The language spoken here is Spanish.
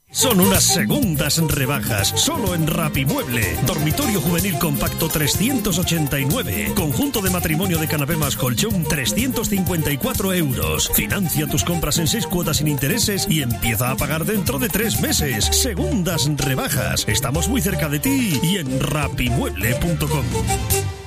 Son unas segundas rebajas, solo en Rapimueble. Dormitorio juvenil compacto 389. Conjunto de matrimonio de canapé más colchón 354 euros. Financia tus compras en 6 cuotas sin intereses y empieza a pagar dentro de 3 meses. Segundas rebajas. Estamos muy cerca de ti y en rapimueble.com.